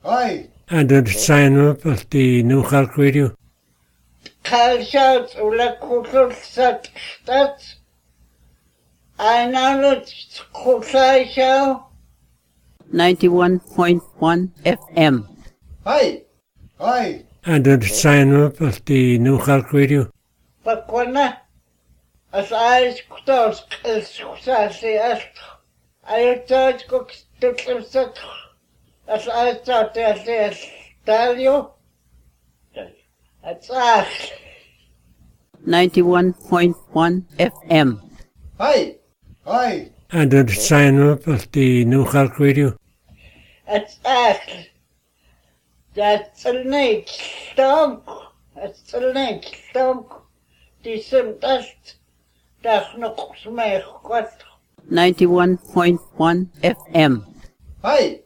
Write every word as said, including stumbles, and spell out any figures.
Hi. And then sign up at the New Clark Radio. Kalshout ula kutul sat stat. Einanut kutlai show. ninety-one point one F M. Hi. Hi. And then sign up at the New Clark Radio. Pakwana. As I kutos kalshuksasi as I thought cooks to sat. As I thought as tell you. That's all. ninety-one point one F M. Hi. Hi. And then sign up at the New Clark Radio. That's all. That's a neat stomp. That's a neat stomp. Die sind das. Das noch mehr Gott. ninety-one point one F M. Hi.